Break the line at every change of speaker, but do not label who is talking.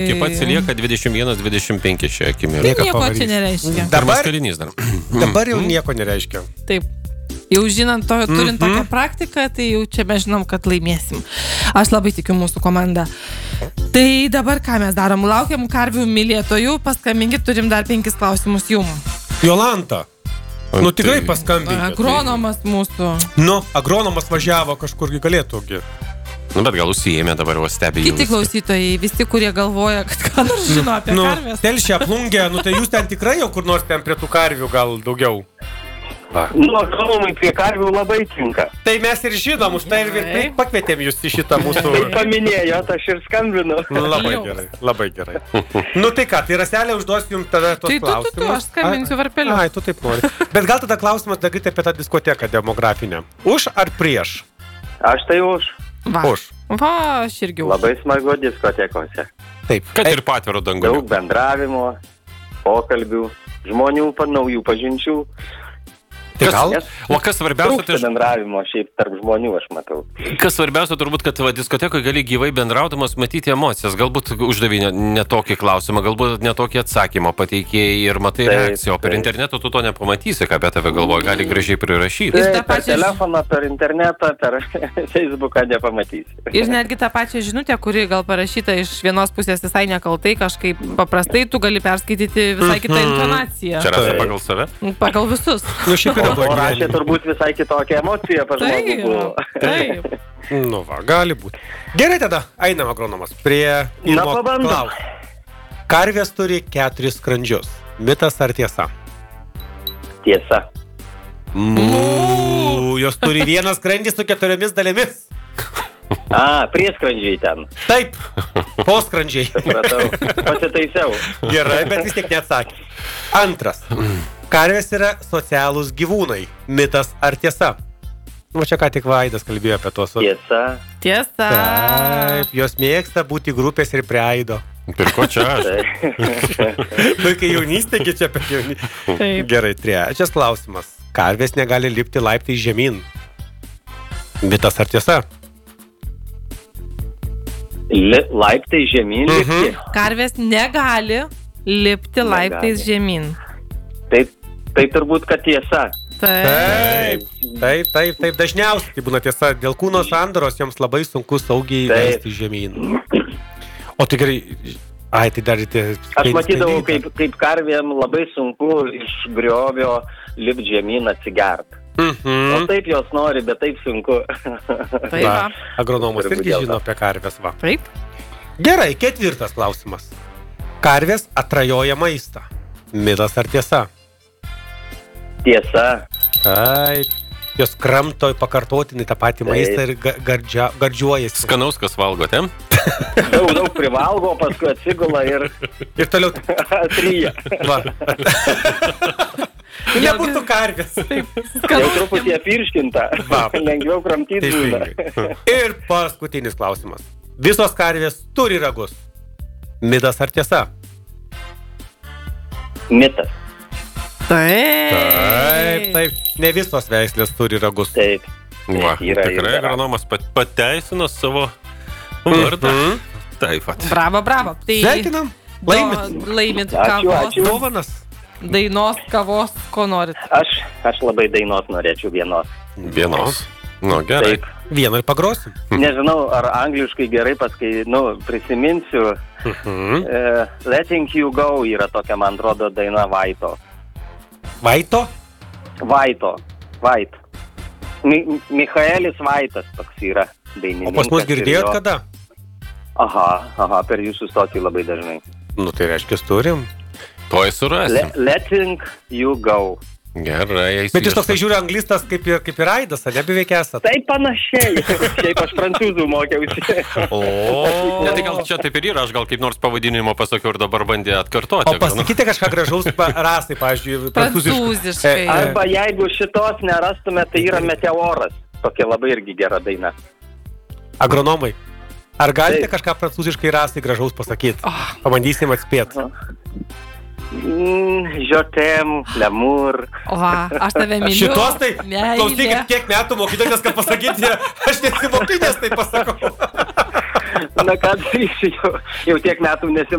Taip pat atsilieka 21-25 šią akimirką.
Nieko čia nereiškia.
Dabar jau nieko nereiškia.
Taip. Jau žinant, turint tokią praktiką, tai jau čia mes žinom, kad laimėsim. Aš labai tikiu mūsų komandą. Tai dabar ką mes darom? Laukiam karvių mylėtojų, paskambinkit, turim dar 5 klausimus jum.
Jolanta, tikrai paskambinkit.
Agronomas mūsų.
Agronomas važiavo kažkurgi galėtųgi.
Bet gal užsiėmė dabar stebi jūs.
Kiti klausytojai, visi, kurie galvoja, kad ką nors žino apie karvės.
Telšia plungė, tai jūs ten tikrai jau kur nors ten prie tų karvių gal daugiau.
Agronomai prie karvių labai tinka.
Tai mes ir žinom, už tai ir pakvietėm jūs į šitą mūsų...
Tai paminėjot, aš ir skambinu.
Labai gerai. Tai ką, tai Raselė užduosiu jums tada tos klausimus.
Tai aš skambinsiu varpeliu.
Ai, tu taip nori. Bet gal tada klausimas daryti apie tą diskoteką demografinę. Už ar prieš?
Aš tai už.
Už.
Aš irgi už.
Labai smagu diskotekose.
Taip.
Kad ir patviro dangulio.
Daug bendravimo, pokalbių, žmonių naujų pažinčių.
O kas svarbiausia,
tai bendravimo šiaip tarp žmonių, aš matau.
Kas svarbiausia, turbūt, kad diskotekoje gali gyvai bendraudamas matyti emocijas. Galbūt uždavė ne tokį klausimą, galbūt ne tokį atsakymą pateikėjai ir matai reakciją, o per internetą tu to nepamatysi, ką apie tave galvoja, gali gražiai prirašyti.
Per telefoną, per internetą, per Facebooką nepamatysi.
Ir netgi tą pačią žinutę, kuri gal parašyta iš vienos pusės visai nekaltai, kažkaip paprastai tu gali perskaityti visai kitą intonaciją.
Čia rašė pagal save?
Pagal visus.
O rašė turbūt visai kitokią emociją pas žmogų buvo.
Taip.
Gali būti. Gerai tada, einam agronomas prie pirmo klausimo. Karvės turi 4 skrandžius. Mitas ar tiesa?
Tiesa.
Jos turi 1 skrandį su 4 dalimis.
Prieskrandžiai ten.
Taip, poskrandžiai.
Pasitaisiau.
Gerai, bet vis tiek neatsakė. Antras. Karvės yra socialūs gyvūnai. Mitas ar tiesa? Čia ką tik Vaidas kalbėjo apie tos.
Tiesa.
Taip, jos mėgsta būti grupės ir prie aido.
Ir ko čia aš?
Kai jaunystė, čia apie jaunystę. Gerai, 3 klausimas. Karvės negali lipti laiptais žemyn. Mitas ar tiesa?
Laiptai žemyn lipti?
Karvės negali lipti laiptais žemyn.
Tai turbūt, kad tiesa.
Taip. Dažniausiai tai būna tiesa. Dėl kūno sandaros joms labai sunku saugiai vesti žemyn. O tai gerai... tai dar...
Aš matydavau, kaip karvėm labai sunku iš griovio lipt žemyn atsigert. O taip jos nori, bet taip sunku.
Agronomas irgi žino apie karvės, va.
Taip.
Gerai, 4 klausimas. Karvės atrajoja maistą. Mitas ar tiesa?
Tiesa.
Taip. Jos kramto pakartotinai tą patį maistą ir gardžiuojasi.
Skanaus, kas valgote?
Daug privalgo, paskui atsigula ir
toliau
atryja.
Nebūtų karvės.
Jau truputį apirškinta. Lengviau kramtyti.
Ir paskutinis klausimas. Visos karvės turi ragus. Mitas ar tiesa?
Mitas.
Taip. Ne visos veislės turi ragus.
Taip.
Tikrai agronomas pateisino savo vardą. Taip.
Bravo.
Sveikinam.
Laimit kavos.
Dovanas.
Dainos, kavos, ko norit?
Aš labai dainos norėčiau vienos.
Vienos? Gerai.
Vieną ir pagrosim.
Nežinau, ar angliškai gerai prisiminsiu. Letting You Go yra tokia, man atrodo, daina Vaito.
Vaito?
Vaito. Michaelis Vaitas toks yra dainininkas.
O pas mus girdėjot kada?
Aha, per jūsų stotį labai dažnai.
Tai reiškia, turim.
Tuoj surasim.
Letting You Go.
Gerai.
Bet jūs toksai žiūri anglistas kaip ir Aidas, ar nebeveik esat?
Taip panašiai. Šiaip aš prancūzų mokiausi.
Tai gal čia taip ir yra, aš gal kaip nors pavadinimo pasakiau ir dabar bandė atkartoti.
O pasakyti kažką gražaus rasai, pavyzdžiui,
prancūziškai.
Arba jeigu šitos nerastume, tai yra Meteoras. Tokia labai irgi gera daina.
Agronomai, ar galite kažką prancūziškai rasai gražaus pasakyti? Pabandysim atspėti.
Je t'aime, l'amour.
Aš tave myliu.
Šitos tai, klausykit, kiek metų mokytotės, kad pasakyti, aš nesimokinės tai pasakau.
Na ką darysiu, jau tiek metų